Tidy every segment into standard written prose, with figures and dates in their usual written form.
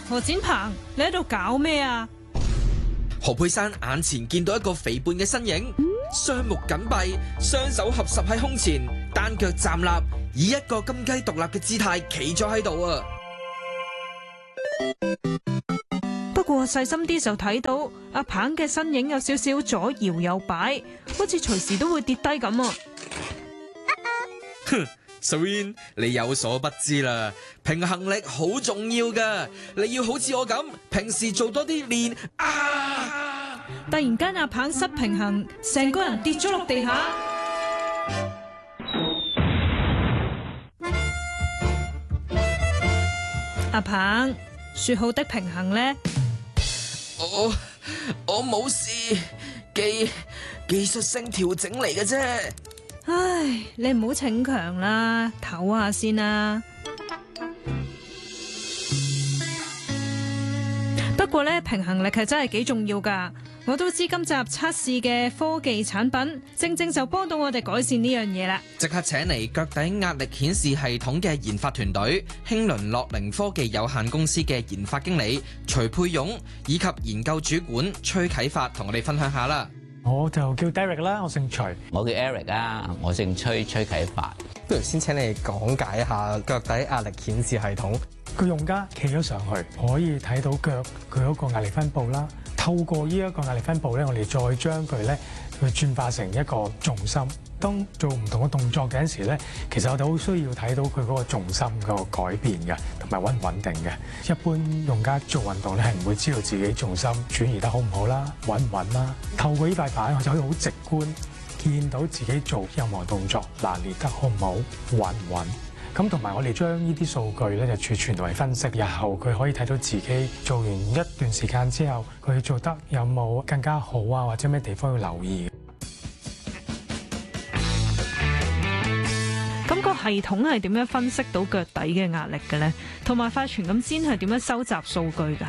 何展鵬，你喺度搞咩啊？ 何佩珊眼前見到一個肥胖嘅身影，雙目緊閉，雙手合十喺胸前，單腳站立，以一個金雞獨立嘅姿態企咗喺度啊！ 不過細心啲就睇到阿鵬嘅身影有少少左搖右擺，好似隨時都會跌低咁啊！ 哼，Serene，你有所不知啦，平衡力好重要噶，你要好似我咁，平時做多啲練啊！ 突然間阿鵬失平衡，成個人跌咗落地下。阿鵬，說好的平衡呢？ 我冇事，技術性調整嚟嘅啫。 唉，你唔好逞強啦，唞下先啦。不過咧，平衡力係真係幾重要噶。我都知今集測試嘅科技產品，正正就幫到我哋改善呢樣嘢啦。 即刻請嚟腳底壓力顯示系統嘅研發團隊，興倫樂齡科技有限公司嘅研發經理徐佩勇以及研究主管崔啟發，同我哋分享下啦。 我就叫 Derek 啦，我姓徐。 我叫 Eric 啊，我姓崔啟發。 不如先請你講解一下腳底壓力顯示系統。 個用家企咗上去，可以睇到腳佢嗰個壓力分佈啦。透過呢一個壓力分佈咧，我哋再將佢咧去轉化成一個重心。當做唔同嘅動作嘅陣時咧，其實我哋好需要睇到佢嗰個重心個改變嘅，同埋穩唔穩定嘅。一般用家做運動咧係唔會知道自己重心轉移得好唔好啦，穩唔穩啦。透過呢塊板，我就可以好直觀見到自己做任何動作拿捏得好唔好，穩唔穩。咁同埋我哋將呢啲數據咧就儲存同埋分析，日後佢可以睇到自己做完一段時間之後，佢做得有冇更加好啊，或者咩地方要留意。 咁個系統係點樣分析到腳底嘅壓力嘅呢？同埋塊傳感氈係點樣收集數據㗎？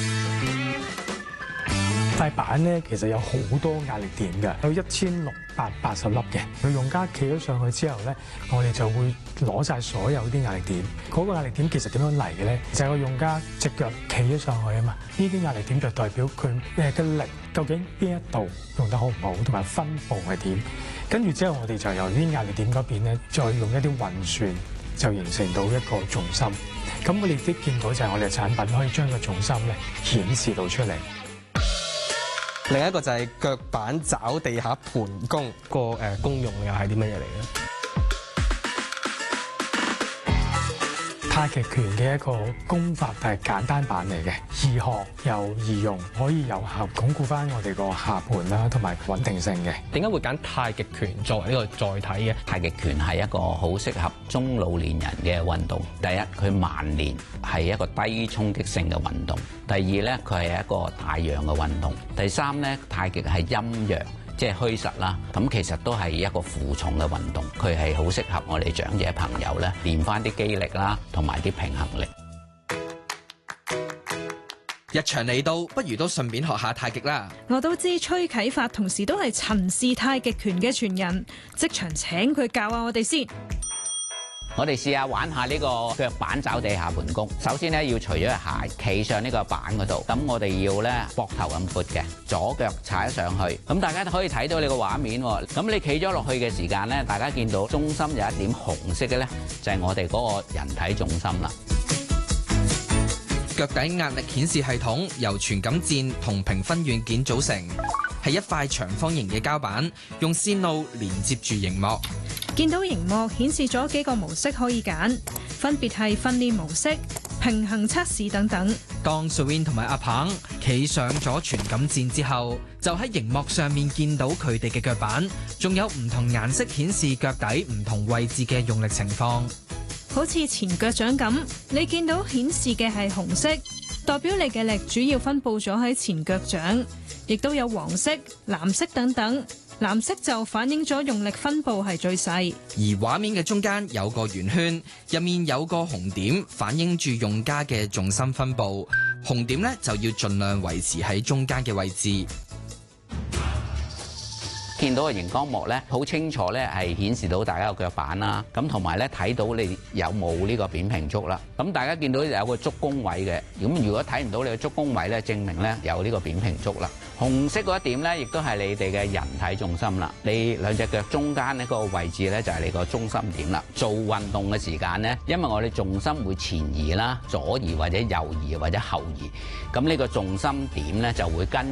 塊板咧其實有好多壓力點嘅，有1680粒嘅。佢用家企咗上去之後咧，我哋就會攞晒所有啲壓力點。嗰個壓力點其實點樣嚟嘅咧？就係個用家隻腳企咗上去啊嘛。呢啲壓力點就代表佢嘅力究竟邊一度用得好唔好，同埋分佈係點。跟住之後，我哋就由啲壓力點嗰邊咧，再用一啲運算，就形成到一個重心。咁我哋都見到就係我哋嘅產品可以將個重心咧顯示到出嚟。 另一個就係腳板抓地下盤弓，個功用又係啲乜嘢嚟咧？太極拳嘅一個功法係簡單版嚟嘅，易學又易用，可以有效鞏固翻我哋個下盤啦，同埋穩定性嘅。 點解會揀太極拳作為呢個載體嘅？ 太極拳係一個好適合中老年人嘅運動。第一，佢慢練，係一個低衝擊性嘅運動。第二咧，佢係一個大量嘅運動。第三咧，太極係陰陽，即係虛實啦。咁其實都係一個負重嘅運動，佢係好適合我哋長者朋友咧練翻啲肌力啦，同埋啲平衡力。 日場嚟到，不如都順便學下太極啦。 我都知崔啟發同時都係陳氏太極拳嘅傳人，即場請佢教下我哋先。 我哋試下玩下呢個腳板抓地下盤弓。首先咧要除咗鞋，企上呢個板嗰度。咁我哋要咧膊頭咁闊嘅，左腳踩上去。咁大家都可以睇到你個畫面。咁你企咗落去嘅時間咧，大家見到中心有一點紅色嘅咧，就係我哋嗰個人體重心啦。 腳底壓力顯示系統由傳感墊同平分軟件組成，係一塊長方形嘅膠板，用線路連接住熒幕。 見到熒幕顯示咗幾個模式可以揀，分別係訓練模式、平衡測試等等。 當 Serene 同埋阿鵬企上咗傳感墊之後，就喺熒幕上面見到佢哋嘅腳板，仲有唔同顏色顯示腳底唔同位置嘅用力情況。 好似前腳掌咁，你見到顯示嘅係紅色，代表你嘅力主要分佈咗喺前腳掌，亦都有黃色、藍色等等。藍色就反映咗用力分佈係最細， 而畫面嘅中間有個圓圈，入面有個紅點，反映住用家嘅重心分佈。紅點呢就要盡量維持喺中間嘅位置。 見到個熒光幕咧，好清楚咧係顯示到大家個腳板啦，咁同埋咧睇到你有冇呢個扁平足啦。咁大家見到有個足弓位嘅，咁如果睇唔到你個足弓位咧，證明咧有呢個扁平足啦。紅色嗰一點咧，亦都係你哋嘅人體重心啦。你兩隻腳中間呢個位置咧，就係你個中心點啦。做運動嘅時間咧，因為我哋重心會前移啦、左移或者右移或者後移，咁呢個重心點咧就會跟